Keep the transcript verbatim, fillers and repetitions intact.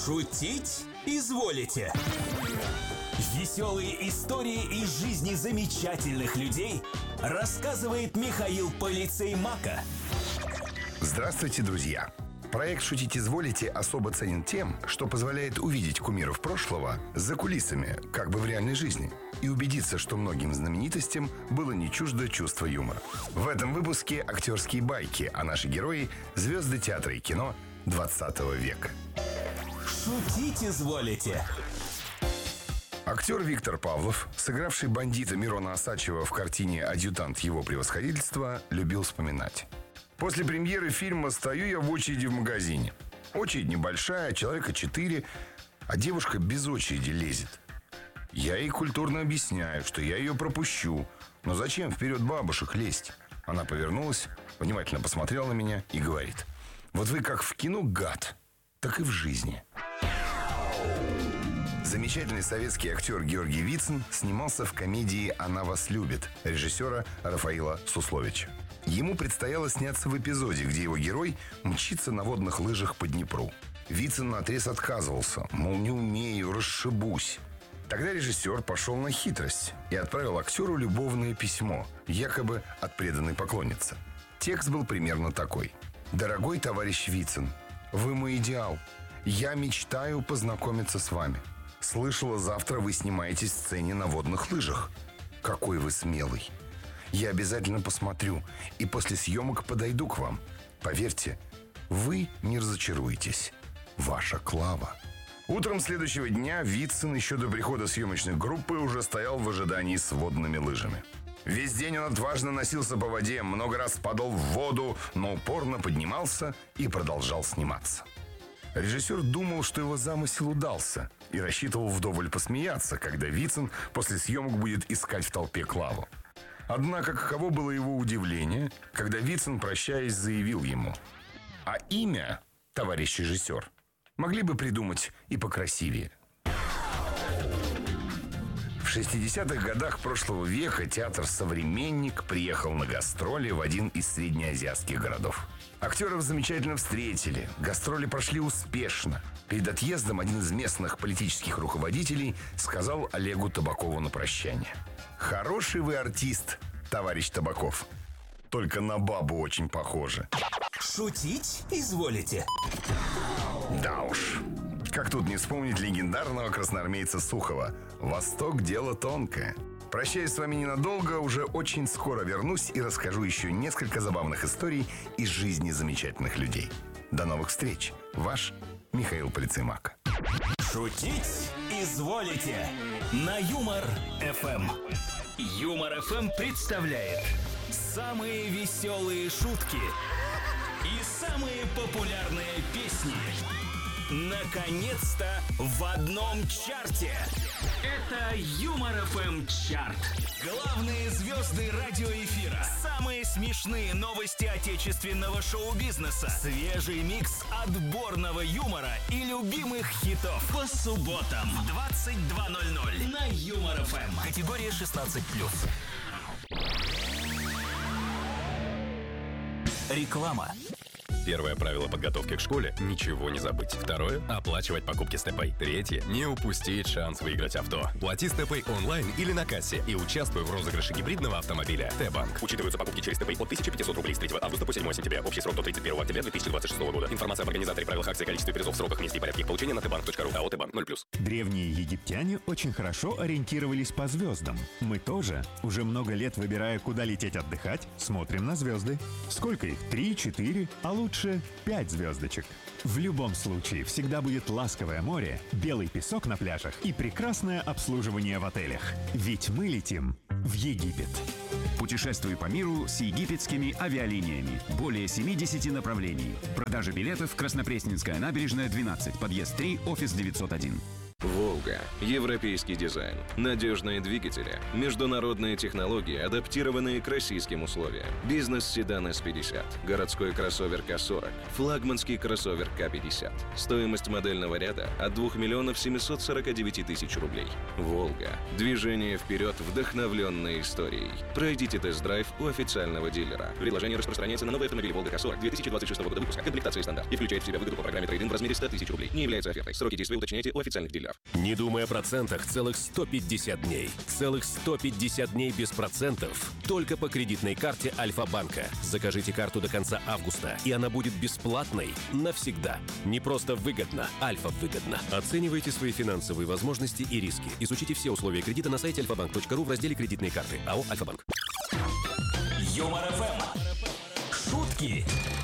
Шутить изволите? Веселые истории из жизни замечательных людей рассказывает Михаил Полицеймака. Здравствуйте, друзья! Проект «Шутить изволите» особо ценен тем, что позволяет увидеть кумиров прошлого за кулисами, как бы в реальной жизни, и убедиться, что многим знаменитостям было не чуждо чувство юмора. В этом выпуске актерские байки, а наши герои – звезды театра и кино двадцатого века. Шутить изволите? Актер Виктор Павлов, сыгравший бандита Мирона Осадчего в картине «Адъютант его превосходительства», любил вспоминать. После премьеры фильма стою я в очереди в магазине. Очередь небольшая, человека четыре, а девушка без очереди лезет. Я ей культурно объясняю, что я ее пропущу. Но зачем вперед бабушек лезть? Она повернулась, внимательно посмотрела на меня и говорит: вот вы как в кино гад, так и в жизни. Замечательный советский актер Георгий Вицин снимался в комедии «Она вас любит» режиссера Рафаила Сусловича. Ему предстояло сняться в эпизоде, где его герой мчится на водных лыжах по Днепру. Вицин наотрез отказывался, мол, не умею, расшибусь. Тогда режиссер пошел на хитрость и отправил актеру любовное письмо, якобы от преданной поклонницы. Текст был примерно такой: «Дорогой товарищ Вицин, вы мой идеал. Я мечтаю познакомиться с вами. Слышала, завтра вы снимаетесь в сцене на водных лыжах. Какой вы смелый. Я обязательно посмотрю и после съемок подойду к вам. Поверьте, вы не разочаруетесь. Ваша Клава». Утром следующего дня Вицин еще до прихода съемочной группы уже стоял в ожидании с водными лыжами. Весь день он отважно носился по воде, много раз падал в воду, но упорно поднимался и продолжал сниматься. Режиссер думал, что его замысел удался, и рассчитывал вдоволь посмеяться, когда Вицин после съемок будет искать в толпе Клаву. Однако каково было его удивление, когда Вицин, прощаясь, заявил ему: а имя, товарищ режиссер, могли бы придумать и покрасивее. В шестидесятых годах прошлого века театр «Современник» приехал на гастроли в один из среднеазиатских городов. Актеров замечательно встретили, гастроли прошли успешно. Перед отъездом один из местных политических руководителей сказал Олегу Табакову на прощание: «Хороший вы артист, товарищ Табаков, только на бабу очень похожи». Шутить изволите? Да уж. Как тут не вспомнить легендарного красноармейца Сухова: «Восток – дело тонкое». Прощаюсь с вами ненадолго, уже очень скоро вернусь и расскажу еще несколько забавных историй из жизни замечательных людей. До новых встреч. Ваш Михаил Полицеймак. Шутить изволите? На Юмор-эф эм. Юмор-эф эм представляет самые веселые шутки и самые популярные песни. Наконец-то в одном чарте. Это Юмор-эф эм чарт. Главные звезды радиоэфира, самые смешные новости отечественного шоу-бизнеса, свежий микс отборного юмора и любимых хитов. По субботам в двадцать два ноль ноль на Юмор-эф эм. Категория шестнадцать плюс. Реклама. Первое правило подготовки к школе – ничего не забыть. Второе – оплачивать покупки с ТЭПой. Третье – не упустить шанс выиграть авто. Плати с ТЭПой онлайн или на кассе и участвуй в розыгрыше гибридного автомобиля. Т-банк. Учитываются покупки через ТЭПой от тысяча пятьсот рублей с третьего августа по седьмое сентября. Общий срок до тридцать первого октября две тысячи двадцать шестого года. Информация об организаторе, правилах акции, количестве призов, сроках, месте и порядке их получения на тэ банк точка ру. АО «Т-банк» ноль плюс. Древние египтяне очень хорошо ориентировались по звездам. Мы тоже. Уже много лет, выбирая, куда лететь отдыхать, смотрим на звезды. Сколько их? Три, четыре, а лучше пять звездочек. В любом случае всегда будет ласковое море, белый песок на пляжах и прекрасное обслуживание в отелях. Ведь мы летим в Египет. Путешествуй по миру с египетскими авиалиниями. Более семидесяти направлений. Продажа билетов: Краснопресненская набережная, двенадцать, подъезд три, офис девятьсот один. Волк «Волга». Европейский дизайн, надежные двигатели, международные технологии, адаптированные к российским условиям. Бизнес-седан эс пятьдесят, городской кроссовер ка сорок, флагманский кроссовер ка пятьдесят. Стоимость модельного ряда от двух миллионов семьсот сорок девять тысяч рублей. «Волга». Движение вперед, вдохновленное историей. Пройдите тест-драйв у официального дилера. Предложение распространяется на новый автомобиль «Волга ка сорок» две тысячи двадцать шестого года выпуска. Комплектация стандарт. И включает в себя выгоду по программе трейд-ин в размере сто тысяч рублей. Не является офертой. Сроки действия уточняйте у официальных дилеров. Не думай о процентах целых сто пятьдесят дней. Целых сто пятьдесят дней без процентов. Только по кредитной карте Альфа-банка. Закажите карту до конца августа, и она будет бесплатной навсегда. Не просто выгодно, Альфа выгодно. Оценивайте свои финансовые возможности и риски. Изучите все условия кредита на сайте альфа банк точка ру в разделе «Кредитные карты». АО «Альфа-банк». Юмор ФМ. Шутки